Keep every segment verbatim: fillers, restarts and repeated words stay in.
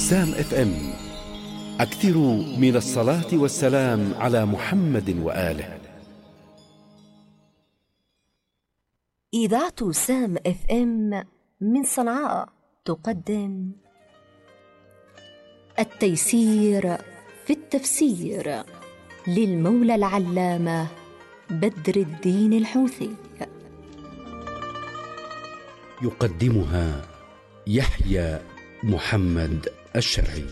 سام اف ام. أكثروا من الصلاة والسلام على محمد وآله. إذاعة سام اف ام من صنعاء تقدم التيسير في التفسير للمولى العلامة بدر الدين الحوثي. يقدمها يحيى محمد الشرعي.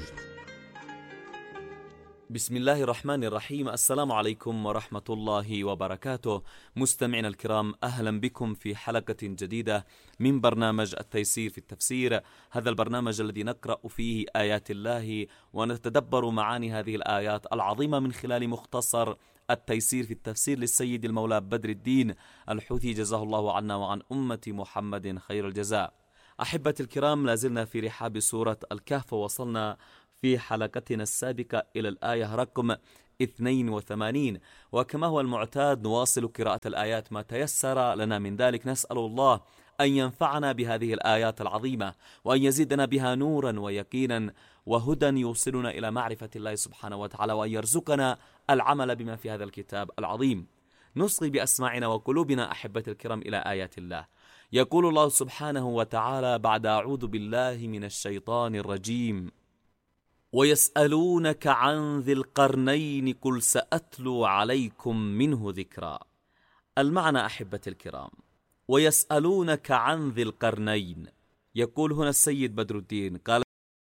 بسم الله الرحمن الرحيم. السلام عليكم ورحمة الله وبركاته. مستمعينا الكرام، أهلا بكم في حلقة جديدة من برنامج التيسير في التفسير. هذا البرنامج الذي نقرأ فيه آيات الله ونتدبر معاني هذه الآيات العظيمة من خلال مختصر التيسير في التفسير للسيد المولى بدر الدين الحوثي، جزاه الله عنا وعن أمة محمد خير الجزاء. أحبتي الكرام، لازلنا في رحاب سورة الكهف، ووصلنا في حلقتنا السابقة إلى الآية رقم اثنين وثمانين، وكما هو المعتاد نواصل قراءة الآيات ما تيسر لنا من ذلك. نسأل الله أن ينفعنا بهذه الآيات العظيمة، وأن يزيدنا بها نورا ويقينا وهدى يوصلنا إلى معرفة الله سبحانه وتعالى، وأن يرزقنا العمل بما في هذا الكتاب العظيم. نصغي بأسماعنا وقلوبنا أحبتي الكرام إلى آيات الله. يقول الله سبحانه وتعالى بعد أعوذ بالله من الشيطان الرجيم: ويسألونك عن ذي القرنين قل سأتلو عليكم منه ذكرا. المعنى أحبتي الكرام: ويسألونك عن ذي القرنين، يقول هنا السيد بدر الدين، قال